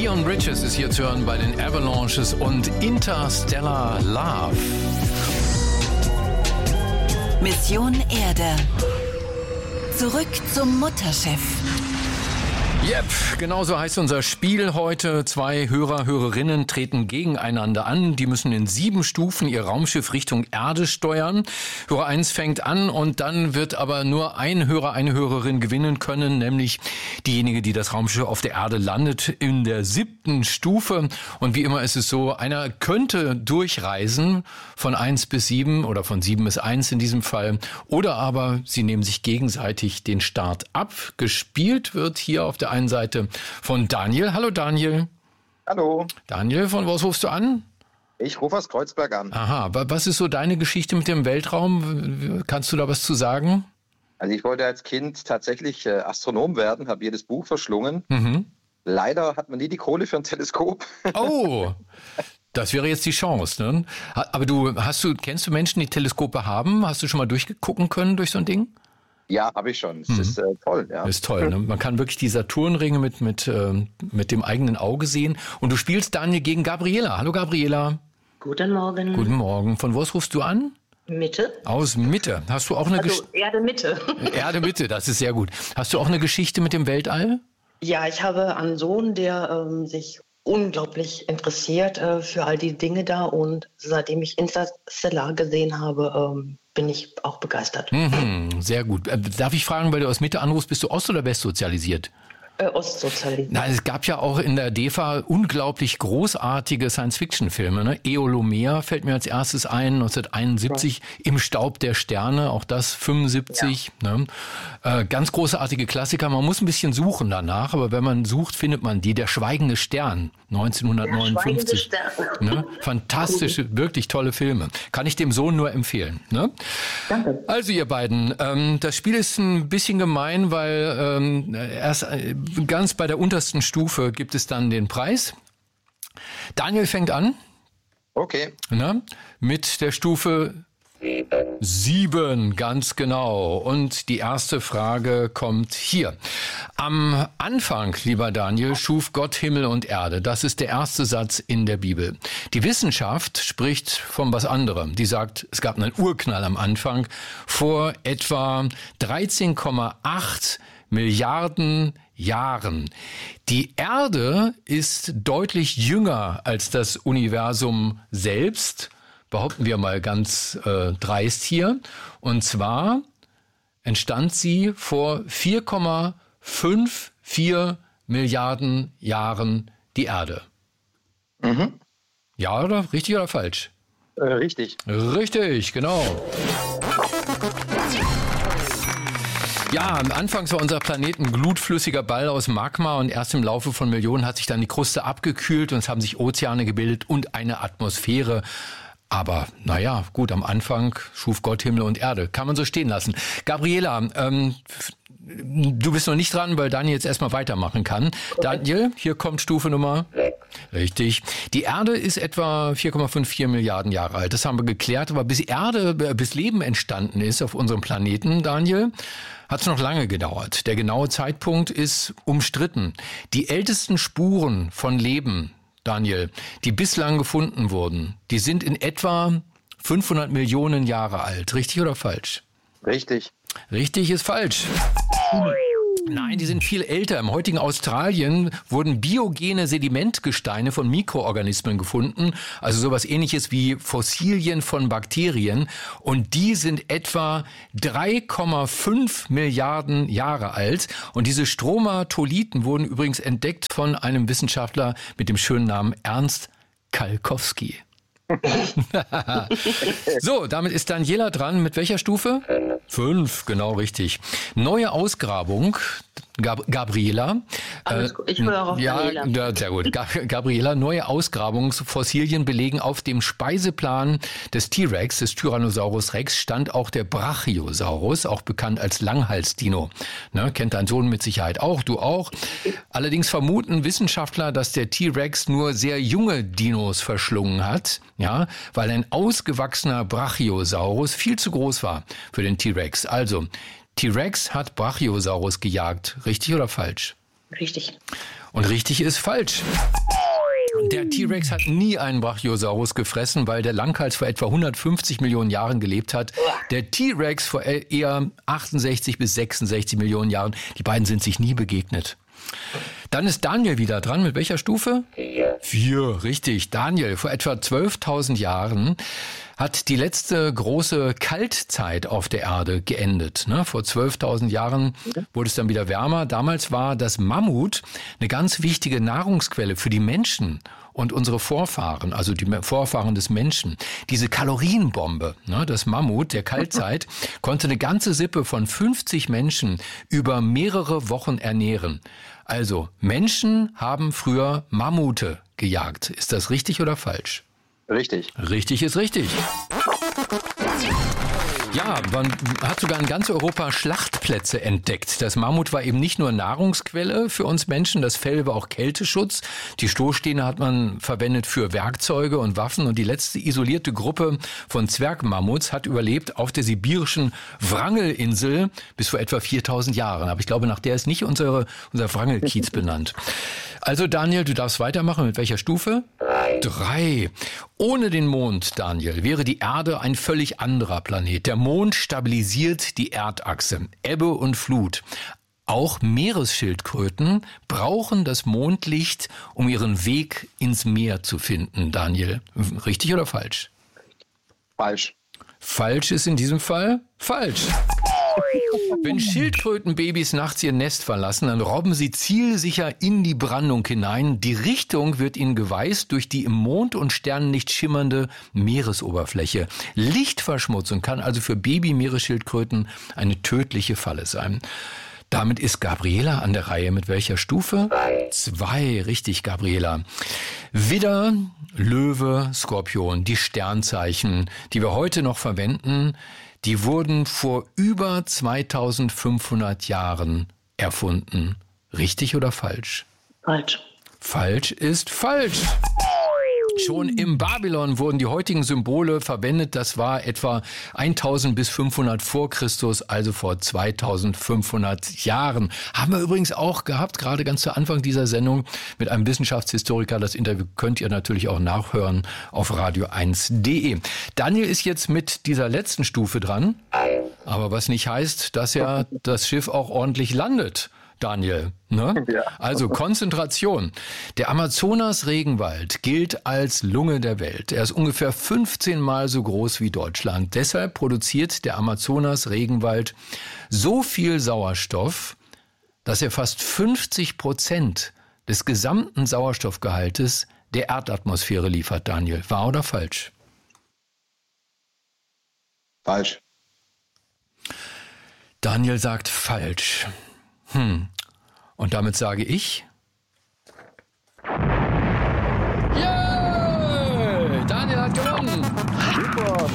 Leon Bridges ist hier zu hören bei den Avalanches und Interstellar Love. Mission Erde. Zurück zum Mutterschiff. Yep, genau so heißt unser Spiel heute. 2 Hörerinnen treten gegeneinander an. Die müssen in 7 Stufen ihr Raumschiff Richtung Erde steuern. Hörer 1 fängt an und dann wird aber nur ein Hörer, eine Hörerin gewinnen können, nämlich diejenige, die das Raumschiff auf der Erde landet in der 7. Stufe. Und wie immer ist es so, einer könnte durchreisen von 1 bis 7 oder von 7 bis 1 in diesem Fall. Oder aber sie nehmen sich gegenseitig den Start ab. Gespielt wird hier auf der einen Seite von Daniel. Hallo Daniel. Hallo. Daniel, von was rufst du an? Ich rufe aus Kreuzberg an. Aha, was ist so deine Geschichte mit dem Weltraum? Kannst du da was zu sagen? Also ich wollte als Kind tatsächlich Astronom werden, habe jedes Buch verschlungen. Leider hat man nie die Kohle für ein Teleskop. Oh, das wäre jetzt die Chance, ne? Aber kennst du Menschen, die Teleskope haben? Hast du schon mal durchgucken können durch so ein Ding? Ja, habe ich schon. Das ist toll. Ja. Das ist toll. Ne? Man kann wirklich die Saturnringe mit dem eigenen Auge sehen. Und du spielst, Daniel, gegen Gabriela. Hallo Gabriela. Guten Morgen. Guten Morgen. Von wo rufst du an? Mitte. Aus Mitte. Hast du auch eine Geschichte? Erde Mitte. Erde Mitte, das ist sehr gut. Hast du auch eine Geschichte mit dem Weltall? Ja, ich habe einen Sohn, der sich unglaublich interessiert für all die Dinge da. Und seitdem ich Interstellar gesehen habe, bin ich auch begeistert. Sehr gut. Darf ich fragen, weil du aus Mitte anrufst, bist du ost- oder westsozialisiert? Ostsozialisiert. Na, es gab ja auch in der DEFA unglaublich großartige Science-Fiction-Filme. Ne? Eolomea fällt mir als erstes ein, 1971, Im Staub der Sterne, auch das 75. Ja. Ne? Ganz großartige Klassiker. Man muss ein bisschen suchen danach, aber wenn man sucht, findet man die. Der Schweigende Stern, 1959. Der Schweigende Stern. Ne? Fantastische, wirklich tolle Filme. Kann ich dem Sohn nur empfehlen. Ne? Danke. Also ihr beiden, das Spiel ist ein bisschen gemein, weil erst ganz bei der untersten Stufe gibt es dann den Preis. Daniel fängt an. Okay. Na, mit der Stufe 7, ganz genau. Und die erste Frage kommt hier. Am Anfang, lieber Daniel, schuf Gott Himmel und Erde. Das ist der erste Satz in der Bibel. Die Wissenschaft spricht von was anderem. Die sagt, es gab einen Urknall am Anfang vor etwa 13,8 Milliarden Jahren. Die Erde ist deutlich jünger als das Universum selbst, behaupten wir mal ganz dreist hier. Und zwar entstand sie vor 4,54 Milliarden Jahren die Erde. Ja, oder? Richtig oder falsch? Richtig. Richtig, genau. Ja, anfangs war unser Planet ein glutflüssiger Ball aus Magma und erst im Laufe von Millionen hat sich dann die Kruste abgekühlt und es haben sich Ozeane gebildet und eine Atmosphäre. Aber naja, gut, am Anfang schuf Gott Himmel und Erde. Kann man so stehen lassen. Gabriela, du bist noch nicht dran, weil Daniel jetzt erstmal weitermachen kann. Okay. Daniel, hier kommt Stufe Nummer 6. Richtig. Die Erde ist etwa 4,54 Milliarden Jahre alt. Das haben wir geklärt. Aber bis Leben entstanden ist auf unserem Planeten, Daniel, hat es noch lange gedauert. Der genaue Zeitpunkt ist umstritten. Die ältesten Spuren von Leben, Daniel, die bislang gefunden wurden, die sind in etwa 500 Millionen Jahre alt. Richtig oder falsch? Richtig. Richtig ist falsch. Nein, die sind viel älter. Im heutigen Australien wurden biogene Sedimentgesteine von Mikroorganismen gefunden, also sowas Ähnliches wie Fossilien von Bakterien. Und die sind etwa 3,5 Milliarden Jahre alt. Und diese Stromatolithen wurden übrigens entdeckt von einem Wissenschaftler mit dem schönen Namen Ernst Kalkowski. So, damit ist Daniela dran. Mit welcher Stufe? 5, genau richtig. Neue Ausgrabung, Gabriela. Alles gut. Ich höre auf Daniela. Ja, sehr gut. Gabriela, neue Ausgrabungsfossilien belegen, auf dem Speiseplan des T-Rex, des Tyrannosaurus Rex, stand auch der Brachiosaurus, auch bekannt als Langhalsdino. Ne, kennt dein Sohn mit Sicherheit auch, du auch. Allerdings vermuten Wissenschaftler, dass der T-Rex nur sehr junge Dinos verschlungen hat, ja, weil ein ausgewachsener Brachiosaurus viel zu groß war für den T-Rex. Also, T-Rex hat Brachiosaurus gejagt. Richtig oder falsch? Richtig. Und richtig ist falsch. Der T-Rex hat nie einen Brachiosaurus gefressen, weil der Langhals vor etwa 150 Millionen Jahren gelebt hat. Der T-Rex vor eher 68 bis 66 Millionen Jahren. Die beiden sind sich nie begegnet. Dann ist Daniel wieder dran. Mit welcher Stufe? 4, richtig. Daniel, vor etwa 12.000 Jahren hat die letzte große Kaltzeit auf der Erde geendet. Vor 12.000 Jahren wurde es dann wieder wärmer. Damals war das Mammut eine ganz wichtige Nahrungsquelle für die Menschen und unsere Vorfahren, also die Vorfahren des Menschen. Diese Kalorienbombe, das Mammut der Kaltzeit, konnte eine ganze Sippe von 50 Menschen über mehrere Wochen ernähren. Also Menschen haben früher Mammute gejagt. Ist das richtig oder falsch? Richtig. Richtig ist richtig. Ja, man hat sogar in ganz Europa Schlachtplätze entdeckt. Das Mammut war eben nicht nur Nahrungsquelle für uns Menschen, das Fell war auch Kälteschutz. Die Stoßstähne hat man verwendet für Werkzeuge und Waffen. Und die letzte isolierte Gruppe von Zwergmammuts hat überlebt auf der sibirischen Wrangelinsel bis vor etwa 4.000 Jahren. Aber ich glaube, nach der ist nicht unser Wrangelkiez benannt. Also Daniel, du darfst weitermachen. Mit welcher Stufe? 3. Ohne den Mond, Daniel, wäre die Erde ein völlig anderer Planet. Der Mond stabilisiert die Erdachse, Ebbe und Flut. Auch Meeresschildkröten brauchen das Mondlicht, um ihren Weg ins Meer zu finden, Daniel. Richtig oder falsch? Falsch. Falsch ist in diesem Fall falsch. Wenn Schildkrötenbabys nachts ihr Nest verlassen, dann robben sie zielsicher in die Brandung hinein. Die Richtung wird ihnen geweißt durch die im Mond- und Sternenlicht schimmernde Meeresoberfläche. Lichtverschmutzung kann also für Baby-Meeresschildkröten eine tödliche Falle sein. Damit ist Gabriela an der Reihe. Mit welcher Stufe? 2, richtig, Gabriela. Widder, Löwe, Skorpion, die Sternzeichen, die wir heute noch verwenden, die wurden vor über 2500 Jahren erfunden. Richtig oder falsch? Falsch. Falsch ist falsch. Schon im Babylon wurden die heutigen Symbole verwendet. Das war etwa 1000 bis 500 vor Christus, also vor 2500 Jahren. Haben wir übrigens auch gehabt, gerade ganz zu Anfang dieser Sendung mit einem Wissenschaftshistoriker. Das Interview könnt ihr natürlich auch nachhören auf radio1.de. Daniel ist jetzt mit dieser letzten Stufe dran. Aber was nicht heißt, dass ja das Schiff auch ordentlich landet. Daniel, ne? Ja. Also Konzentration. Der Amazonas-Regenwald gilt als Lunge der Welt. Er ist ungefähr 15 Mal so groß wie Deutschland. Deshalb produziert der Amazonas-Regenwald so viel Sauerstoff, dass er fast 50% des gesamten Sauerstoffgehaltes der Erdatmosphäre liefert, Daniel. Wahr oder falsch? Falsch. Daniel sagt falsch. Und damit sage ich... Yeah! Daniel hat gewonnen! Super!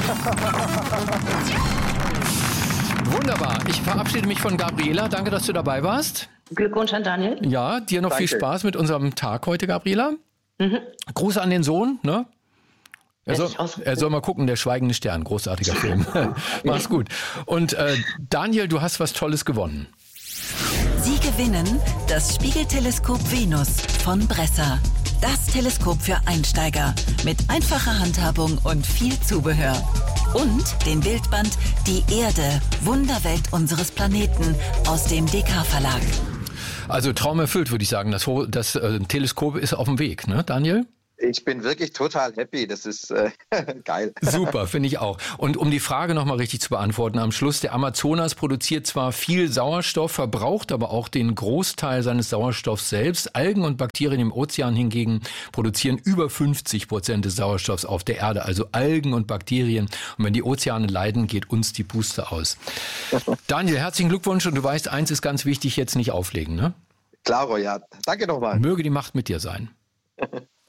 Wunderbar. Ich verabschiede mich von Gabriela. Danke, dass du dabei warst. Glückwunsch an Daniel. Ja, dir noch Viel Spaß mit unserem Tag heute, Gabriela. Gruß an den Sohn, ne? Er soll mal gucken, der Schweigende Stern, großartiger Film. Mach's gut. Und Daniel, du hast was Tolles gewonnen. Sie gewinnen das Spiegelteleskop Venus von Bresser. Das Teleskop für Einsteiger mit einfacher Handhabung und viel Zubehör. Und den Bildband Die Erde, Wunderwelt unseres Planeten aus dem DK-Verlag. Also Traum erfüllt, würde ich sagen. Das Teleskop ist auf dem Weg, ne, Daniel? Ich bin wirklich total happy. Das ist geil. Super, finde ich auch. Und um die Frage nochmal richtig zu beantworten, am Schluss, der Amazonas produziert zwar viel Sauerstoff, verbraucht aber auch den Großteil seines Sauerstoffs selbst. Algen und Bakterien im Ozean hingegen produzieren über 50% des Sauerstoffs auf der Erde. Also Algen und Bakterien. Und wenn die Ozeane leiden, geht uns die Puste aus. Daniel, herzlichen Glückwunsch. Und du weißt, eins ist ganz wichtig, jetzt nicht auflegen, ne? Klaro, ja. Danke nochmal. Möge die Macht mit dir sein.